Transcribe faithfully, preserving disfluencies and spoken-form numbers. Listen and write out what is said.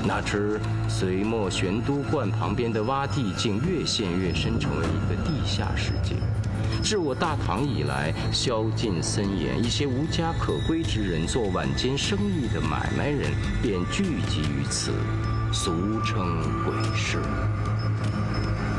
哪知隋末玄都观旁边的洼地竟越陷越深，成为一个地下世界。自我大唐以来，宵禁森严，一些无家可归之人做晚间生意的买卖人便聚集于此，俗称鬼市。